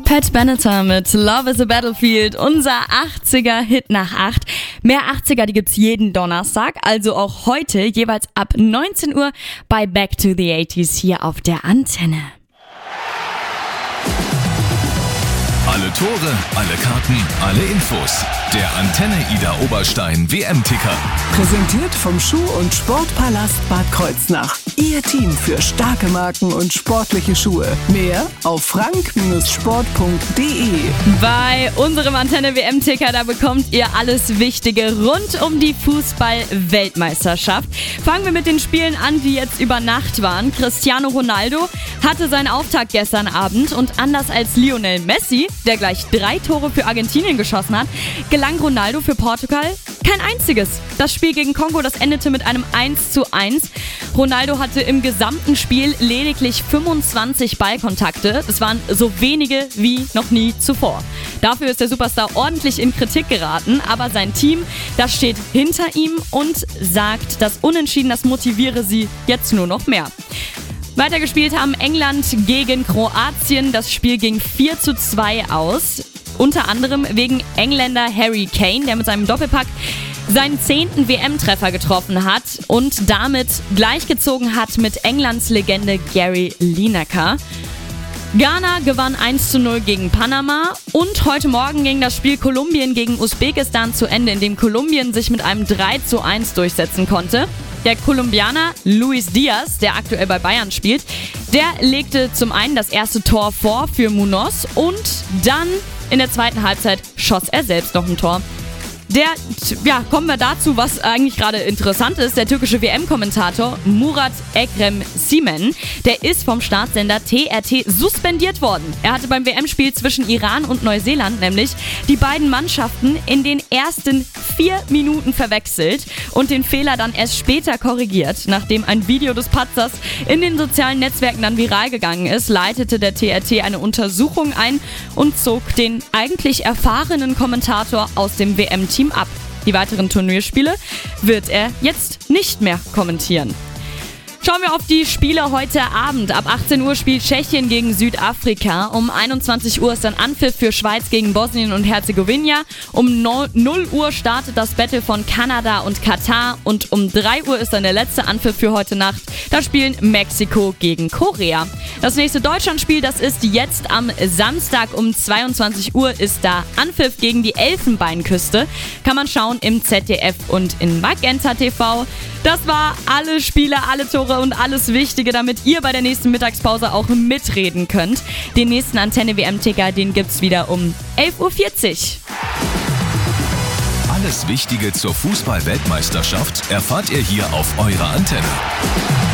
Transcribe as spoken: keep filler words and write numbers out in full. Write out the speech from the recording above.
Pat Benatar mit Love is a Battlefield, unser achtziger-Hit nach acht. Mehr achtziger, die gibt's jeden Donnerstag, also auch heute, jeweils ab neunzehn Uhr bei Back to the achtziger hier auf der Antenne. Alle Tore, alle Karten, alle Infos. Der Antenne Ida Oberstein W M-Ticker. Präsentiert vom Schuh- und Sportpalast Bad Kreuznach. Ihr Team für starke Marken und sportliche Schuhe. Mehr auf frank Sport punkt de. Bei unserem Antenne W M-Ticker, da bekommt ihr alles Wichtige rund um die Fußball-Weltmeisterschaft. Fangen wir mit den Spielen an, die jetzt über Nacht waren. Cristiano Ronaldo hatte seinen Auftakt gestern Abend und anders als Lionel Messi, der gleich drei Tore für Argentinien geschossen hat, gelang Ronaldo für Portugal kein einziges. Das Spiel gegen Kongo, das endete mit einem eins zu eins. Ronaldo hatte im gesamten Spiel lediglich fünfundzwanzig Ballkontakte. Das waren so wenige wie noch nie zuvor. Dafür ist der Superstar ordentlich in Kritik geraten, aber sein Team, das steht hinter ihm und sagt, das Unentschieden, das motiviere sie jetzt nur noch mehr. Weitergespielt haben England gegen Kroatien. Das Spiel ging vier zu zwei aus. Unter anderem wegen Engländer Harry Kane, der mit seinem Doppelpack seinen zehnten W M-Treffer getroffen hat und damit gleichgezogen hat mit Englands Legende Gary Lineker. Ghana gewann eins zu null gegen Panama und heute Morgen ging das Spiel Kolumbien gegen Usbekistan zu Ende, in dem Kolumbien sich mit einem drei zu eins durchsetzen konnte. Der Kolumbianer Luis Diaz, der aktuell bei Bayern spielt, der legte zum einen das erste Tor vor für Munoz und dann in der zweiten Halbzeit schoss er selbst noch ein Tor. Der, ja, kommen wir dazu, was eigentlich gerade interessant ist. Der türkische W M-Kommentator Murat Ekrem Simen, der ist vom Staatssender T R T suspendiert worden. Er hatte beim W M-Spiel zwischen Iran und Neuseeland nämlich die beiden Mannschaften in den ersten vier Minuten verwechselt und den Fehler dann erst später korrigiert. Nachdem ein Video des Patzers in den sozialen Netzwerken dann viral gegangen ist, leitete der T R T eine Untersuchung ein und zog den eigentlich erfahrenen Kommentator aus dem W M-Team ab. Die weiteren Turnierspiele wird er jetzt nicht mehr kommentieren. Schauen wir auf die Spiele heute Abend. Ab achtzehn Uhr spielt Tschechien gegen Südafrika. Um einundzwanzig Uhr ist dann Anpfiff für Schweiz gegen Bosnien und Herzegowina. Um null Uhr startet das Battle von Kanada und Katar. Und um drei Uhr ist dann der letzte Anpfiff für heute Nacht. Da spielen Mexiko gegen Korea. Das nächste Deutschlandspiel, das ist jetzt am Samstag um zweiundzwanzig Uhr, ist da Anpfiff gegen die Elfenbeinküste. Kann man schauen im Z D F und in Magenta T V. Das war alle Spiele, alle Tore und alles Wichtige, damit ihr bei der nächsten Mittagspause auch mitreden könnt. Den nächsten Antenne W M-Ticker, den gibt's wieder um elf Uhr vierzig. Alles Wichtige zur Fußball-Weltmeisterschaft erfahrt ihr hier auf eurer Antenne.